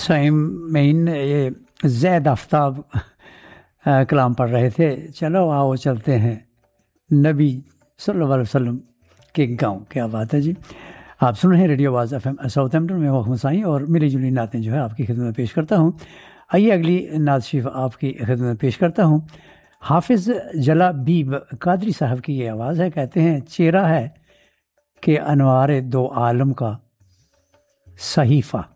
साइमीन ये ज़ैद आफ्ताब कलाम पढ़ रहे थे। चलो आओ चलते हैं नबी सल्लल्लाहु अलैहि वसल्लम के गाँव। क्या बात है जी। आप सुन रहे हैं रेडियो आवाज़ FM साउथहैम्पटन में। मोहम्मद साई और मिली जुली नातें जो है आपकी खिदमत में पेश करता हूँ। आइए अगली नात शरीफ आपकी खिदमत में पेश करता हूँ। हाफिज़ जलाबीब कादरी साहब की ये आवाज़ है। कहते हैं चेहरा है कि अनवार दो आलम का सहीफ़ा।